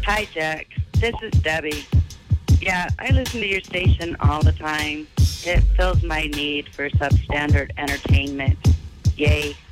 Hi, Jack. This is Debbie. Yeah, I listen to your station all the time. It fills my need for substandard entertainment. Yay.